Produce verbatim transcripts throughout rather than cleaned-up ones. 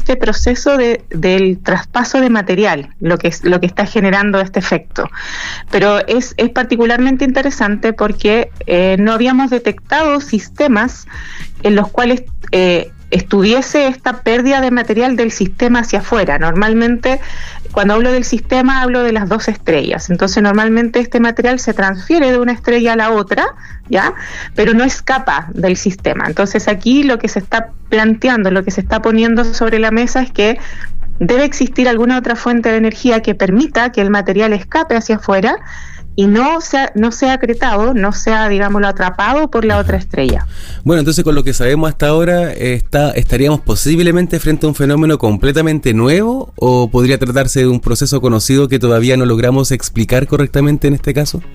este proceso de, del traspaso de material, lo que es lo que está generando este efecto. Pero es, es particularmente interesante porque eh, no habíamos detectado sistemas en los cuales eh, estuviese esta pérdida de material del sistema hacia afuera. Normalmente, cuando hablo del sistema, hablo de las dos estrellas. Entonces, normalmente este material se transfiere de una estrella a la otra, ¿ya? Pero no escapa del sistema. Entonces, aquí lo que se está planteando, lo que se está poniendo sobre la mesa es que debe existir alguna otra fuente de energía que permita que el material escape hacia afuera y no sea, no sea acretado, no sea, digámoslo, atrapado por la otra estrella. Bueno, entonces con lo que sabemos hasta ahora, está, ¿estaríamos posiblemente frente a un fenómeno completamente nuevo o podría tratarse de un proceso conocido que todavía no logramos explicar correctamente en este caso?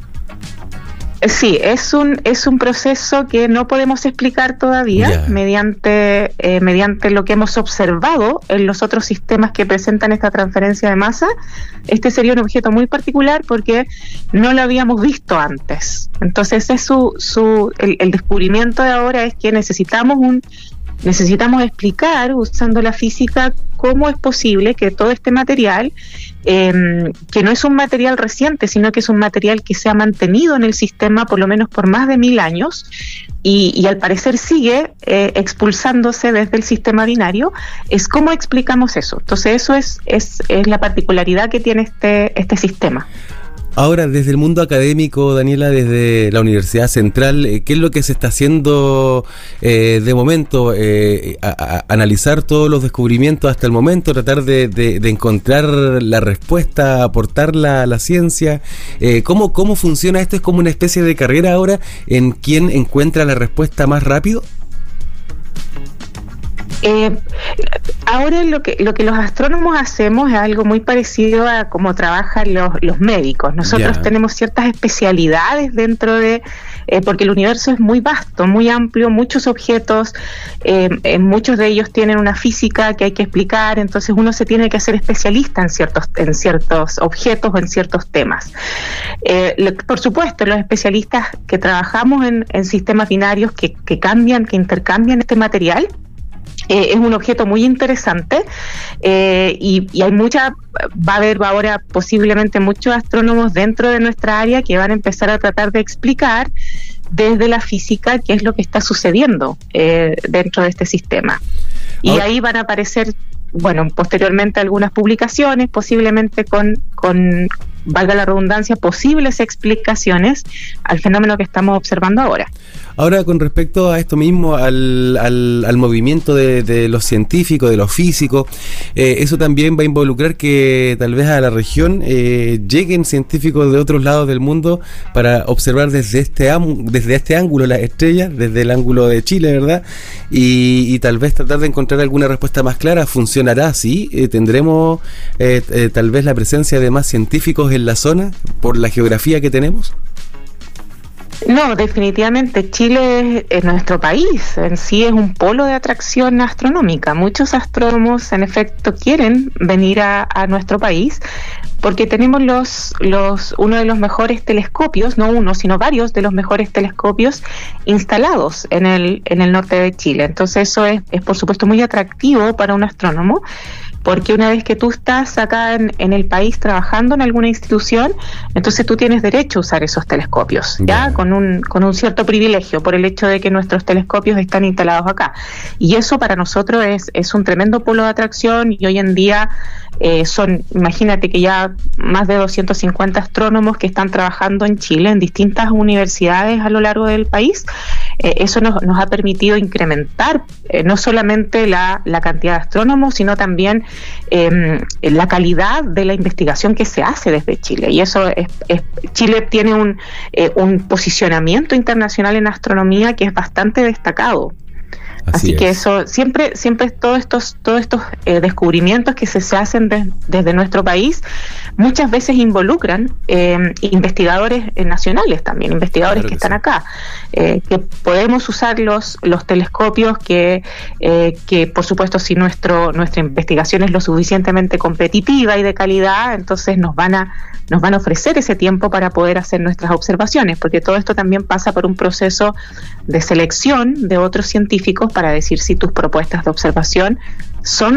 Sí, es un es un proceso que no podemos explicar todavía yeah. mediante eh, mediante lo que hemos observado en los otros sistemas que presentan esta transferencia de masa. Este sería un objeto muy particular porque no lo habíamos visto antes. Entonces, es su su el, el descubrimiento de ahora es que necesitamos un necesitamos explicar usando la física cómo es posible que todo este material, eh, que no es un material reciente, sino que es un material que se ha mantenido en el sistema por lo menos por más de mil años y, y al parecer sigue eh, expulsándose desde el sistema binario, es cómo explicamos eso. Entonces eso es, es, es la particularidad que tiene este, este sistema. Ahora, desde el mundo académico, Daniela, desde la Universidad Central, ¿qué es lo que se está haciendo eh, de momento? Eh, a, a, analizar todos los descubrimientos hasta el momento, tratar de, de, de encontrar la respuesta, aportarla a la ciencia. Eh, ¿cómo, ¿Cómo funciona esto? ¿Es como una especie de carrera ahora en quién encuentra la respuesta más rápido? Eh, ahora lo que lo que los astrónomos hacemos es algo muy parecido a cómo trabajan los, los médicos. Nosotros yeah. tenemos ciertas especialidades dentro de, eh, porque el universo es muy vasto, muy amplio, muchos objetos, eh, eh, muchos de ellos tienen una física que hay que explicar, entonces uno se tiene que hacer especialista en ciertos, en ciertos objetos o en ciertos temas. Eh, lo, por supuesto, los especialistas que trabajamos en, en sistemas binarios que, que cambian, que intercambian este material, Eh, es un objeto muy interesante eh, y, y hay mucha, va a haber ahora posiblemente muchos astrónomos dentro de nuestra área que van a empezar a tratar de explicar desde la física qué es lo que está sucediendo eh, dentro de este sistema. Y oh. ahí van a aparecer, bueno, posteriormente algunas publicaciones, posiblemente con, con, valga la redundancia, posibles explicaciones al fenómeno que estamos observando ahora. Ahora, con respecto a esto mismo, al, al, al movimiento de, de los científicos, de los físicos, eh, eso también va a involucrar que tal vez a la región eh, lleguen científicos de otros lados del mundo para observar desde este desde este ángulo las estrellas, desde el ángulo de Chile, ¿verdad? Y, y tal vez tratar de encontrar alguna respuesta más clara. ¿Funcionará así? Eh, ¿Tendremos eh, eh, tal vez la presencia de más científicos en la zona por la geografía que tenemos? No, definitivamente Chile es, es nuestro país, en sí es un polo de atracción astronómica. Muchos astrónomos en efecto quieren venir a, a nuestro país porque tenemos los, los uno de los mejores telescopios, no uno, sino varios de los mejores telescopios instalados en el, en el norte de Chile. Entonces eso es, es por supuesto muy atractivo para un astrónomo, porque una vez que tú estás acá en, en el país trabajando en alguna institución, entonces tú tienes derecho a usar esos telescopios, ¿ya? Yeah. Con un, con un cierto privilegio por el hecho de que nuestros telescopios están instalados acá. Y eso para nosotros es, es un tremendo polo de atracción y hoy en día eh, son, imagínate que ya más de doscientos cincuenta astrónomos que están trabajando en Chile en distintas universidades a lo largo del país. Eh, eso nos, nos ha permitido incrementar eh, no solamente la, la cantidad de astrónomos, sino también eh, la calidad de la investigación que se hace desde Chile. Y eso es, es Chile tiene un, eh, un posicionamiento internacional en astronomía que es bastante destacado. Así, Así que eso, siempre, siempre todos estos, todos estos eh, descubrimientos que se, se hacen de, desde nuestro país, muchas veces involucran eh, investigadores eh, nacionales también, investigadores claro que, que están sí. acá, eh, que podemos usar los, los telescopios que, eh, que por supuesto si nuestro, nuestra investigación es lo suficientemente competitiva y de calidad, entonces nos van a, nos van a ofrecer ese tiempo para poder hacer nuestras observaciones, porque todo esto también pasa por un proceso de selección de otros científicos para decir si tus propuestas de observación son